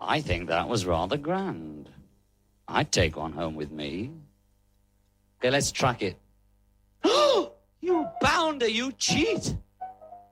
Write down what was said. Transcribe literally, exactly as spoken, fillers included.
I think that was rather grand. I'd take one home with me. Okay, let's track it. Oh, you bounder, you cheat.